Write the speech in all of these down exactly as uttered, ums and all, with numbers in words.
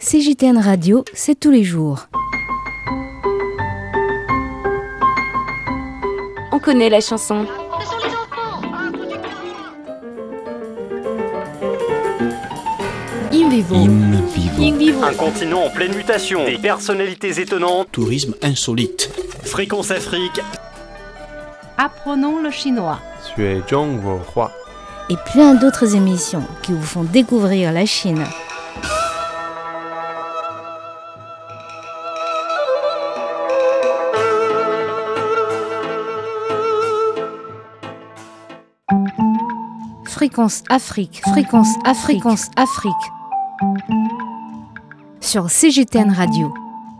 C J T N Radio, c'est tous les jours. On connaît la chanson. Ce sont les enfants. In vivo. In vivo. In vivo. Un continent en pleine mutation, des personnalités étonnantes, Tourisme insolite. Fréquence Afrique. Apprenons le chinois. Et plein d'autres émissions qui vous font découvrir la Chine. Fréquence Afrique, Fréquence Afrique, Fréquence Afrique. Sur C J T N Radio.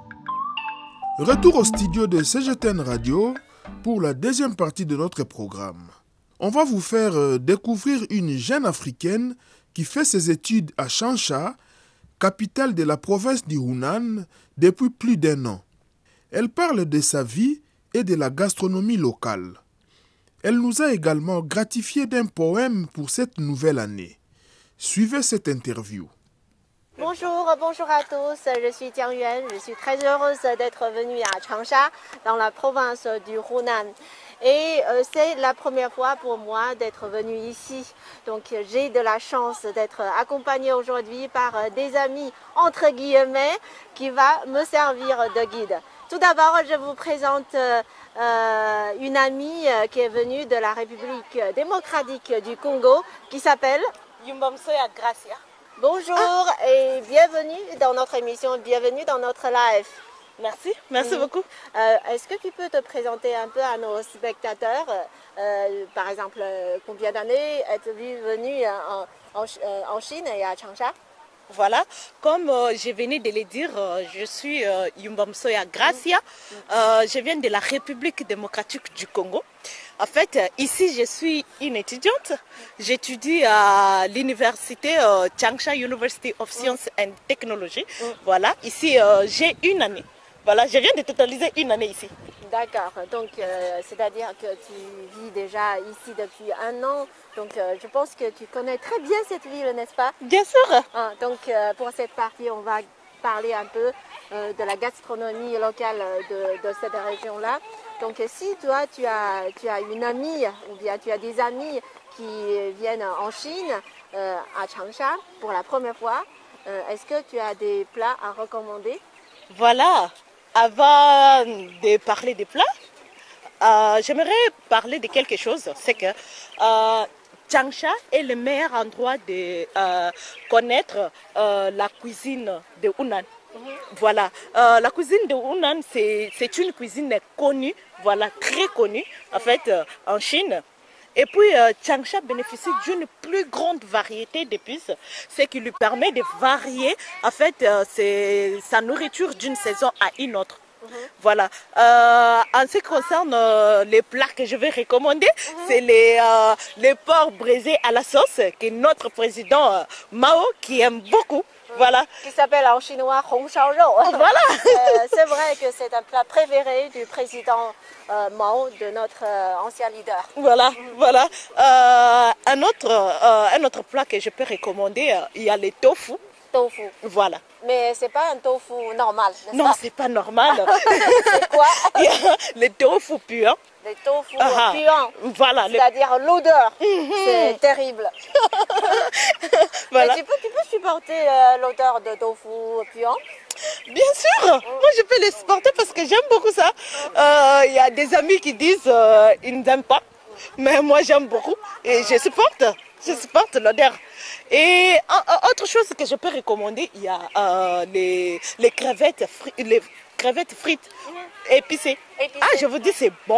Retour au studio de C J T N Radio pour la deuxième partie de notre programme. On va vous faire euh, découvrir une jeune africaine qui fait ses études à Changsha, capitale de la province du Hunan, depuis plus d'un an. Elle parle de sa vie et de la gastronomie locale. Elle nous a également gratifié d'un poème pour cette nouvelle année. Suivez cette interview. Bonjour, bonjour à tous, je suis Jiang Yuan, je suis très heureuse d'être venue à Changsha, dans la province du Hunan. Et euh, c'est la première fois pour moi d'être venue ici. Donc j'ai de la chance d'être accompagnée aujourd'hui par euh, des amis, entre guillemets, qui va me servir de guide. Tout d'abord, je vous présente euh, euh, une amie euh, qui est venue de la République démocratique du Congo, qui s'appelle Yumbamsoya Gracia. Bonjour ah. et bienvenue dans notre émission, bienvenue dans notre live. Merci, merci mmh. beaucoup. Euh, est-ce que tu peux te présenter un peu à nos spectateurs, euh, par exemple, combien d'années êtes-vous venu en, en, en Chine et à Changsha? Voilà, comme euh, je venais de le dire, euh, je suis euh, Yumbamsoya Gracia, mmh. euh, je viens de la République démocratique du Congo. En fait, ici, je suis une étudiante. J'étudie à l'université euh, Changsha University of Science and Technology. Mm. Voilà, ici, euh, j'ai une année. Voilà, je viens de totaliser une année ici. D'accord, donc euh, c'est-à-dire que tu vis déjà ici depuis un an. Donc euh, je pense que tu connais très bien cette ville, n'est-ce pas? Bien sûr. Ah, donc euh, pour cette partie, on va parler un peu euh, de la gastronomie locale de, de cette région-là. Donc si toi tu as, tu as une amie ou bien tu as des amis qui viennent en Chine, euh, à Changsha pour la première fois, euh, est-ce que tu as des plats à recommander? Voilà, avant de parler des plats, euh, j'aimerais parler de quelque chose. C'est que euh, Changsha est le meilleur endroit de euh, connaître euh, la cuisine de Hunan. Voilà, euh, la cuisine de Hunan, c'est, c'est une cuisine connue, voilà, très connue en fait euh, en Chine. Et puis euh, Changsha bénéficie d'une plus grande variété d'épices, ce qui lui permet de varier en fait euh, c'est, sa nourriture d'une saison à une autre. Mm-hmm. Voilà. Euh, en ce qui concerne euh, les plats que je vais recommander, mm-hmm. c'est les, euh, les porcs braisés à la sauce que notre président euh, Mao qui aime beaucoup. Voilà. Qui s'appelle en chinois Hong Shao Rou. Voilà. euh, c'est vrai que c'est un plat préféré du président euh, Mao, de notre euh, ancien leader. Voilà, mm-hmm. voilà. Euh, un, autre, euh, un autre plat que je peux recommander, euh, il y a le tofu. Tofu. Voilà. Mais c'est pas un tofu normal, n'est-ce non, pas? c'est pas normal. C'est quoi? Il y a le tofu pur. Le tofu uh-huh. puant. Voilà. C'est-à-dire le... l'odeur. Mm-hmm. C'est terrible. Voilà. Mais tu peux, tu peux supporter euh, l'odeur de tofu puant? Bien sûr. Mm. Moi, je peux le supporter parce que j'aime beaucoup ça. Il euh, y a des amis qui disent qu'ils euh, n'aiment pas. Mais moi, j'aime beaucoup. Et je supporte. Je supporte l'odeur. Et euh, autre chose que je peux recommander, il y a euh, les, les, crevettes fri- les crevettes frites épicées. Épicées. Ah, je vous dis, c'est bon.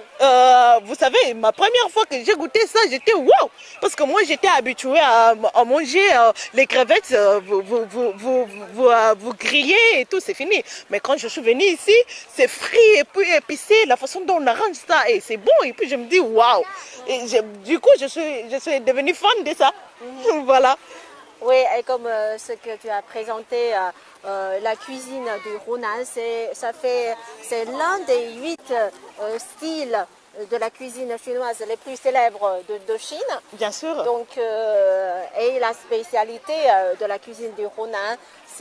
Euh, vous savez, ma première fois que j'ai goûté ça, j'étais wow! Parce que moi, j'étais habituée à, à manger euh, les crevettes, euh, vous, vous, vous, vous, vous, euh, vous grillez et tout, c'est fini. Mais quand je suis venue ici, c'est frit et puis épicé, la façon dont on arrange ça, et c'est bon. Et puis je me dis wow! Et je, du coup, je suis, je suis devenue fan de ça. Mm-hmm. Voilà. Oui, et comme euh, ce que tu as présenté, euh, euh, la cuisine du Hunan, c'est, ça fait, c'est l'un des huit euh, styles de la cuisine chinoise les plus célèbres de, de Chine. Bien sûr. Donc, euh, et la spécialité euh, de la cuisine du Hunan,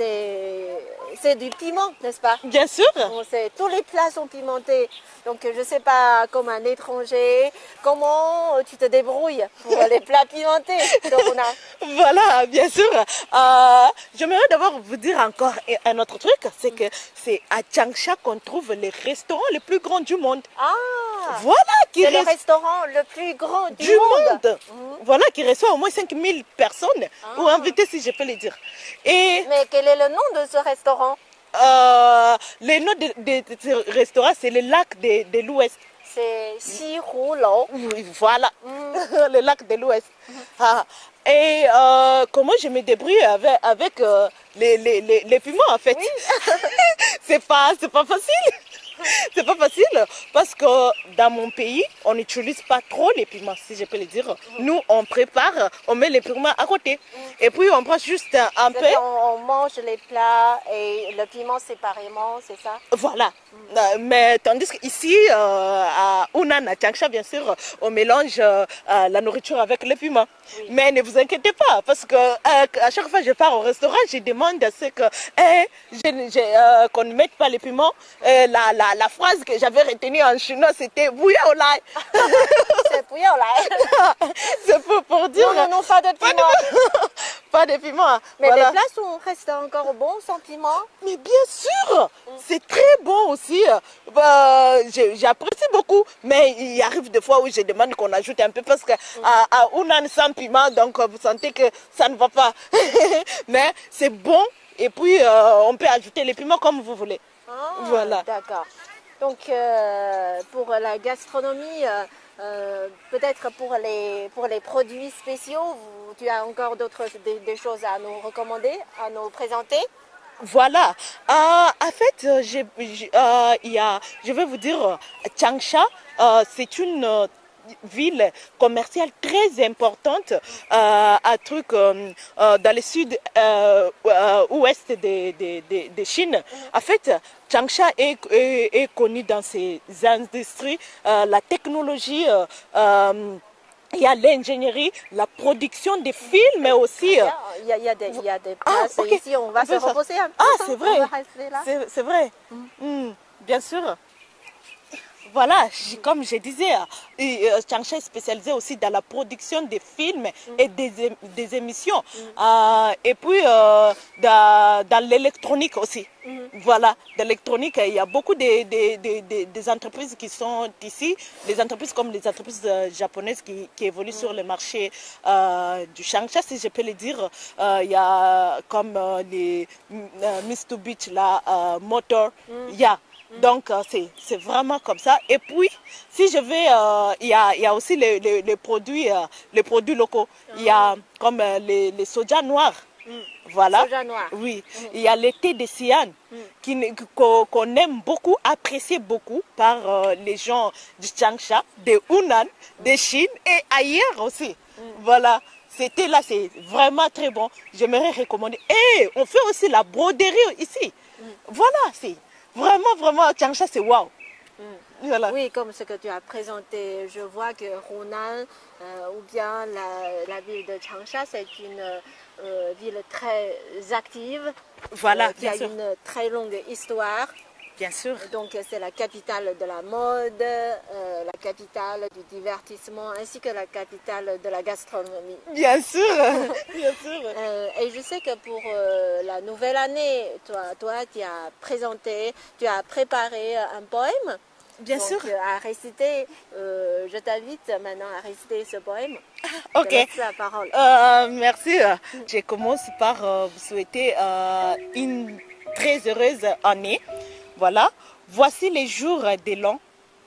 c'est du piment, n'est-ce pas? Bien sûr. Bon, tous les plats sont pimentés. Donc, je ne sais pas, comme un étranger, comment tu te débrouilles pour les plats pimentés de Hunan. Voilà, bien sûr. Euh, J'aimerais d'abord vous dire encore un autre truc, c'est que c'est à Changsha qu'on trouve les restaurants les plus grands du monde. Ah, voilà, qui c'est le restaurant le plus grand du, du monde. monde. Mmh. Voilà, qui reçoit au moins cinq mille personnes, ah. ou invités si je peux le dire. Et, mais quel est le nom de ce restaurant? euh, Le nom de, de, de ce restaurant, c'est le lac de, de l'Ouest. C'est Xihulou. Oui, voilà, mmh. le lac de l'Ouest. Mmh. Ah. Et euh, comment je me débrouille avec, avec euh, les, les, les, les piments en fait. Oui. c'est pas, c'est pas facile. C'est pas facile parce que dans mon pays, on n'utilise pas trop les piments, si je peux le dire. Mmh. Nous, on prépare, on met les piments à côté. Mmh. Et puis, on prend juste un, un peu. On, on mange les plats et le piment séparément, c'est ça? Voilà. Mmh. Euh, mais tandis qu'ici, euh, à Hunan, à Changsha, bien sûr, on mélange euh, la nourriture avec le piment. Oui. Mais ne vous inquiétez pas, parce que euh, à chaque fois que je pars au restaurant, je demande à ce que, eh, euh, qu'on ne mette pas les piments. Euh, la, la, la phrase que j'avais retenue en chinois, c'était bouillon au lait. C'est bouillon au lait. C'est pour, pour dire. Non, non, non, pas de piment. Pas de piment. Mais voilà. les plats sont, restent encore bons sans piment? Mais bien sûr, mm. c'est très bon aussi. Bah, j'apprécie beaucoup. Mais il arrive des fois où je demande qu'on ajoute un peu parce qu'à mm. à Hunan sans piment, donc vous sentez que ça ne va pas. Mais c'est bon et puis euh, on peut ajouter les piments comme vous voulez. Ah, voilà. D'accord. Donc euh, pour la gastronomie, euh, euh, peut-être pour les, pour les produits spéciaux, vous, tu as encore d'autres des, des choses à nous recommander, à nous présenter? Voilà. Euh, en fait, je, je, euh, y a, je vais vous dire, Changsha, euh, c'est une euh, ville commerciale très importante euh, à truc euh, euh, dans le sud euh, euh, ouest de, de, de, de Chine. En fait, Changsha est, est, est connu dans ses industries, euh, la technologie. Euh, euh, Il y a l'ingénierie, la production des films aussi. Il y a, il y a, il y a des, il y a des places. Ah, okay. Ici, on va on se reposer un peu. Ah, c'est vrai. C'est vrai. Mm. Mm, bien sûr. Voilà, comme je disais, Changsha est spécialisé aussi dans la production des films mm. et des, des émissions. Mm. Euh, et puis, euh, dans, dans l'électronique aussi. Mm. Voilà, dans l'électronique, il y a beaucoup de, de, de, de, des entreprises qui sont ici, des entreprises comme les entreprises japonaises qui, qui évoluent mm. sur le marché euh, du Changsha, si je peux le dire. Euh, il y a comme euh, les euh, Mitsubishi, la euh, Motor, mm. il y a. Donc, euh, c'est vraiment comme ça. Et puis, si je vais, euh, il y, a, il y a aussi les, les, les, produits, euh, les produits locaux. Il y a comme euh, les, les soja noirs. Mm. Voilà. Soja noir. Oui. Mm. Il y a le thé de Sian, mm. qu'on qu'on aime beaucoup, apprécié beaucoup par euh, les gens du Changsha, de Hunan, de Chine et ailleurs aussi. Mm. Voilà. C'était là, c'est vraiment très bon. J'aimerais recommander. Et on fait aussi la broderie ici. Mm. Voilà, c'est... Vraiment, vraiment, Changsha, c'est waouh. Mm. Voilà. Oui, comme ce que tu as présenté, je vois que Hunan euh, ou bien la, la ville de Changsha, c'est une euh, ville très active. Voilà, euh, qui a sûr. Une très longue histoire. Bien sûr. Donc c'est la capitale de la mode, euh, la capitale du divertissement, ainsi que la capitale de la gastronomie. Bien sûr, bien sûr. Euh, et je sais que pour euh, la nouvelle année, toi, toi, tu as présenté, tu as préparé un poème. Bien Donc, sûr. À réciter, euh, je t'invite maintenant à réciter ce poème. Ok. Je te laisse la parole. Euh, merci. Je commence par euh, vous souhaiter euh, une très heureuse année. Voilà, voici les jours de l'an.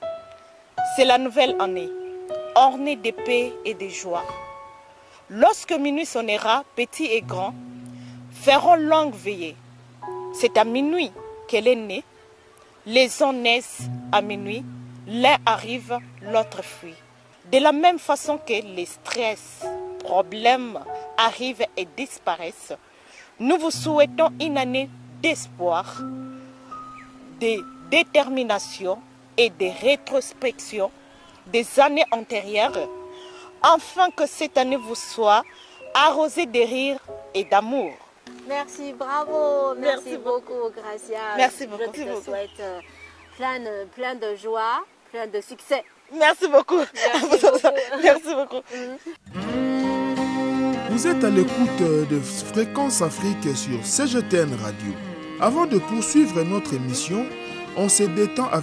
C'est la nouvelle année, ornée de paix et de joie. Lorsque minuit sonnera, petits et grands feront longue veillée. C'est à minuit qu'elle est née. Les uns naissent à minuit, l'un arrive, l'autre fuit. De la même façon que les stress, problèmes arrivent et disparaissent, nous vous souhaitons une année d'espoir, de détermination et de rétrospection, des années antérieures, afin que cette année vous soit arrosée de rire et d'amour. Merci, bravo. Merci, Merci beaucoup, Gracia. Merci beaucoup. Je te Merci beaucoup. souhaite euh, plein, de- plein de joie, plein de succès. Merci beaucoup. Merci beaucoup. Merci beaucoup. Vous êtes à l'écoute de Fréquence Afrique sur C G T N Radio. Avant de poursuivre notre émission, on se détend avec